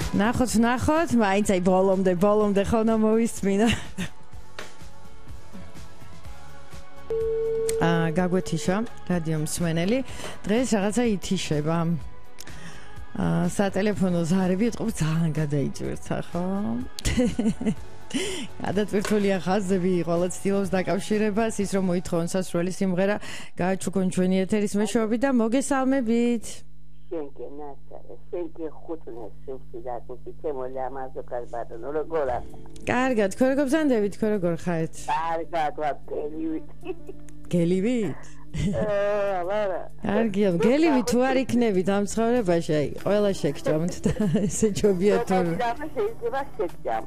ნახოთ, მაინც აი ბოლომდე ხონა მოვისმინა. გაგვეთიშა რადიო მსმენელი. დღეს რაღაცა ითიშება. სატელეფონო ზარები ეთყობ ძალიან გადაიჭვირთა, ხო? გადატვირთულია ხაზები, ყველა ცდილობს დაკავშირებას, ის რომ მოითხოვონ სასურველი სიმღერა, გააჩუქონ ჩვენი ეთერის მეშვეობით და მოგესალმებით. შენკი ხუთნეს სუფი დაკუთი ჩემოლა ამაზოკარ ბატონო როგორ ახლა? კარგად, თქვენ როგორ ბრძანდებით, თქვენ როგორ ხართ? კარგად, გელივით. გელივით? არა. კარგია, გელივით თუ არ იქნებით ამ ცხოვრებაში, აი, ყველა შეგჭამთ და ესე ჯობია თუ. შეიძლება შეგჭამ.